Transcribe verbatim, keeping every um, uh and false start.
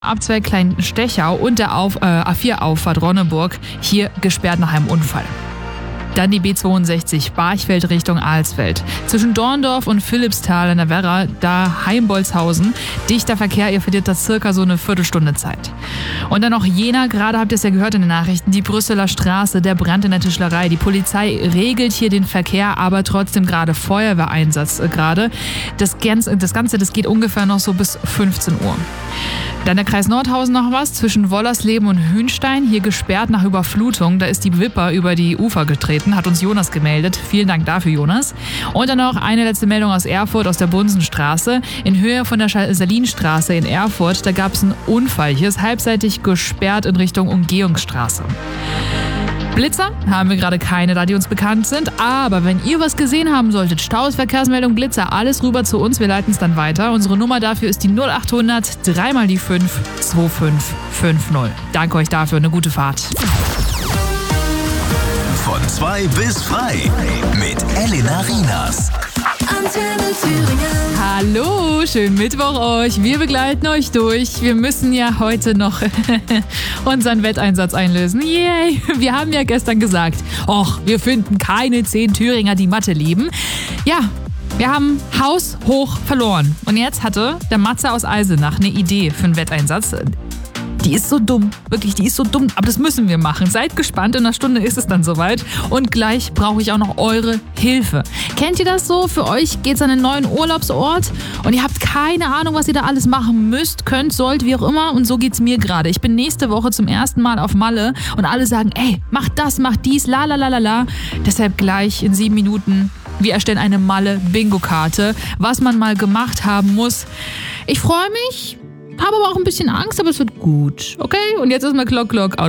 Abzweig Klein-Stechau und der Auf, äh, A vier Auffahrt Ronneburg hier gesperrt nach einem Unfall. Dann die B zweiundsechzig Barchfeld Richtung Alsfeld. Zwischen Dorndorf und Philippsthal in der Werra, da Heimbolzhausen. Dichter Verkehr, ihr verliert da circa so eine Viertelstunde Zeit. Und dann noch Jena, gerade habt ihr es ja gehört in den Nachrichten, die Brüsseler Straße, der Brand in der Tischlerei. Die Polizei regelt hier den Verkehr, aber trotzdem gerade Feuerwehreinsatz äh, gerade. Das Ganze, das Ganze, das geht ungefähr noch so bis fünfzehn Uhr. Dann der Kreis Nordhausen noch was, zwischen Wollersleben und Hünstein, hier gesperrt nach Überflutung. Da ist die Wipper über die Ufer getreten, hat uns Jonas gemeldet. Vielen Dank dafür, Jonas. Und dann noch eine letzte Meldung aus Erfurt, aus der Bunsenstraße. In Höhe von der Salinstraße in Erfurt, da gab es einen Unfall. Hier ist halbseitig gesperrt in Richtung Umgehungsstraße. Blitzer haben wir gerade keine, da die uns bekannt sind. Aber wenn ihr was gesehen haben solltet, Staus, Verkehrsmeldung, Blitzer, alles rüber zu uns. Wir leiten es dann weiter. Unsere Nummer dafür ist die null achthundert drei mal die fünf zwei fünf fünf null. Danke euch dafür, eine gute Fahrt. Von zwei bis frei mit Elena Rinas. Antenne Thüringen. Hallo, schönen Mittwoch euch. Wir begleiten euch durch. Wir müssen ja heute noch unseren Wetteinsatz einlösen. Yay! Wir haben ja gestern gesagt, och, wir finden keine zehn Thüringer, die Mathe lieben. Ja, wir haben haushoch verloren. Und jetzt hatte der Matze aus Eisenach eine Idee für einen Wetteinsatz. Die ist so dumm, wirklich, die ist so dumm, aber das müssen wir machen. Seid gespannt, in einer Stunde ist es dann soweit und gleich brauche ich auch noch eure Hilfe. Kennt ihr das so? Für euch geht's an einen neuen Urlaubsort und ihr habt keine Ahnung, was ihr da alles machen müsst, könnt, sollt, wie auch immer, und so geht's mir gerade. Ich bin nächste Woche zum ersten Mal auf Malle und alle sagen, ey, mach das, mach dies, la la la la la. Deshalb gleich in sieben Minuten, wir erstellen eine Malle-Bingo-Karte, was man mal gemacht haben muss. Ich freue mich. Habe aber auch ein bisschen Angst, aber es wird gut. Okay? Und jetzt ist mal Clock, Clock, out of